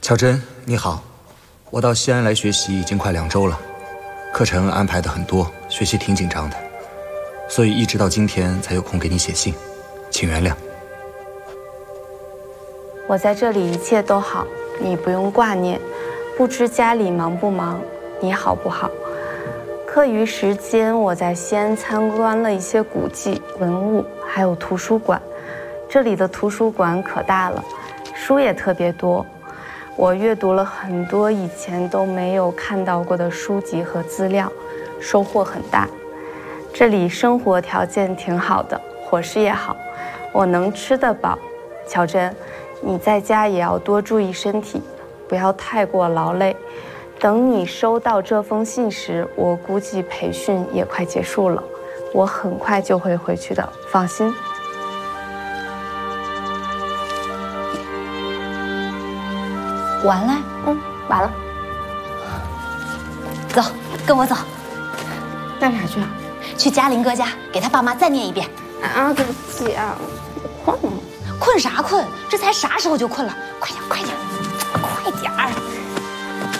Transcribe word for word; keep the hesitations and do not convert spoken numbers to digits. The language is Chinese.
巧珍，你好，我到西安来学习已经快两周了，课程安排的很多，学习挺紧张的，所以一直到今天才有空给你写信，请原谅。 我在这里一切都好，你不用挂念。不知家里忙不忙，你好不好？课余时间我在西安参观了一些古迹、文物，还有图书馆。这里的图书馆可大了，书也特别多。我阅读了很多以前都没有看到过的书籍和资料，收获很大。这里生活条件挺好的，伙食也好，我能吃得饱。巧珍，你在家也要多注意身体，不要太过劳累。等你收到这封信时，我估计培训也快结束了，我很快就会回去的，放心。 完了？ 嗯，完了。 走，跟我走。 干啥去啊？ 去嘉林哥家，给他爸妈再念一遍。 啊，对不起啊，我困了。 困啥困？这才啥时候就困了？快点，快点！